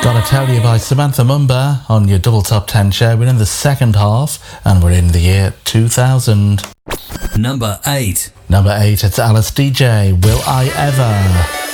Gotta Tell You by Samantha Mumba on your Double Top 10 show. We're in the second half and we're in the year 2000. Number 8. Number 8, it's Alice DJ, Will I Ever?